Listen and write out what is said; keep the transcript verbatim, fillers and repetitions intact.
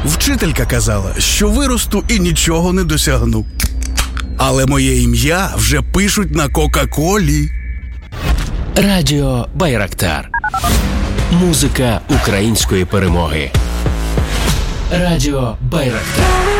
Вчителька казала, що виросту і нічого не досягну. Але моє ім'я вже пишуть на Кока-Колі. Радіо Байрактар. Музика української перемоги. Радіо Байрактар.